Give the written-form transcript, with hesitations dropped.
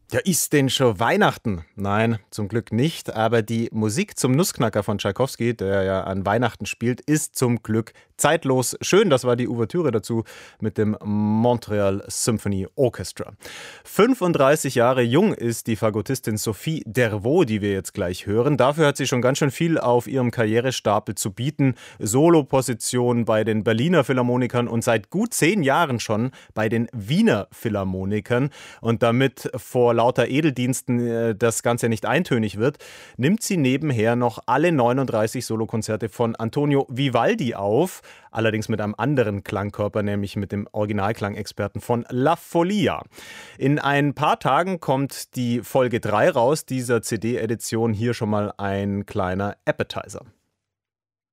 Ja, ist denn schon Weihnachten? Nein, zum Glück nicht. Aber die Musik zum Nussknacker von Tschaikowski, der ja an Weihnachten spielt, ist zum Glück zeitlos. Schön, das war die Ouvertüre dazu mit dem Montreal Symphony Orchestra. 35 Jahre jung ist die Fagottistin Sophie Dervaux, die wir jetzt gleich hören. Dafür hat sie schon ganz schön viel auf ihrem Karrierestapel zu bieten. Soloposition bei den Berliner Philharmonikern und seit gut 10 Jahren schon bei den Wiener Philharmonikern. Und damit vor lauter Edeldiensten das Ganze nicht eintönig wird, nimmt sie nebenher noch alle 39 Solokonzerte von Antonio Vivaldi auf, allerdings mit einem anderen Klangkörper, nämlich mit dem Originalklangexperten von La Folia. In ein paar Tagen kommt die Folge 3 raus, dieser CD-Edition. Hier schon mal ein kleiner Appetizer.